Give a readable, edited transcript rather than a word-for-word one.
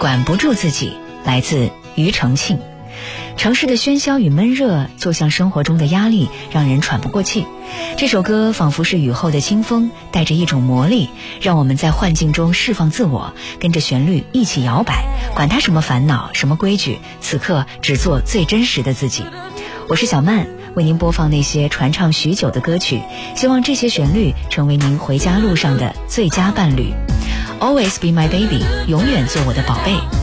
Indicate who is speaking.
Speaker 1: 管不住自己，来自庾澄庆。城市的喧嚣与闷热就像生活中的压力，让人喘不过气。这首歌仿佛是雨后的清风，带着一种魔力，让我们在幻境中释放自我，跟着旋律一起摇摆，管他什么烦恼什么规矩，此刻只做最真实的自己。我是小曼，为您播放那些传唱许久的歌曲，希望这些旋律成为您回家路上的最佳伴侣。Always be my baby， 永远做我的宝贝。